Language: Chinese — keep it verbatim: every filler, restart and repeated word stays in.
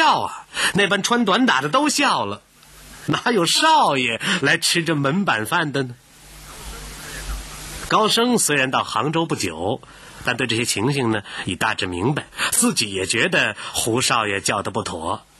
笑啊，那班穿短打的都笑了，哪有少爷来吃这门板饭的呢？高升虽然到杭州不久，但对这些情形呢已大致明白，自己也觉得胡少爷叫得不妥，